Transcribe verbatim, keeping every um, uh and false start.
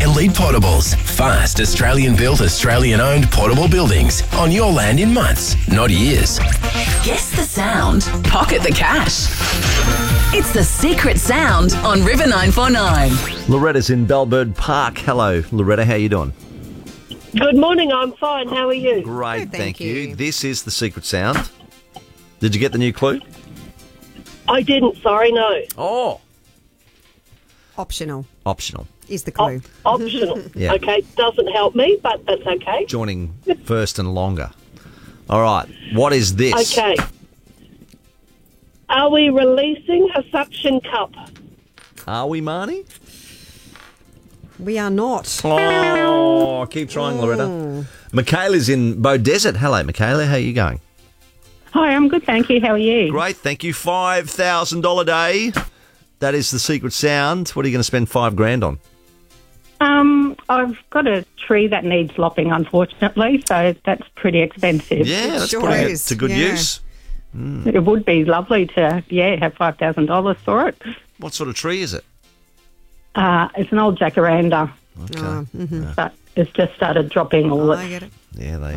Elite Portables. Fast, Australian-built, Australian-owned portable buildings on your land in months, not years. Guess the sound. Pocket the cash. It's The Secret Sound on River nine four nine. Loretta's in Bellbird Park. Hello, Loretta. How you doing? Good morning, I'm fine. How are you? Great, Good, thank, thank you. you. This is The Secret Sound. Did you get the new clue? I didn't, sorry, no. Oh. Optional Optional. is the Op- clue. optional. Yeah. Okay, doesn't help me, but that's okay. Joining first and longer. All right. What is this? Okay. Are we releasing a suction cup? Are we, Marnie? We are not. Oh, keep trying, Loretta. Michaela's in Bow Desert. Hello, Michaela. How are you going? Hi, I'm good, thank you. How are you? Great, thank you. five thousand dollars day. That is The Secret Sound. What are you going to spend five grand on? Um, I've got a tree that needs lopping, unfortunately, so that's pretty expensive. Yeah, that's Sure pretty good. is, It's a good yeah. use. It would be lovely to, yeah, have five thousand dollars for it. What sort of tree is it? Uh, it's an old jacaranda, Okay. Oh, mhm. but it's just started dropping all Oh, its I get it. Yeah, they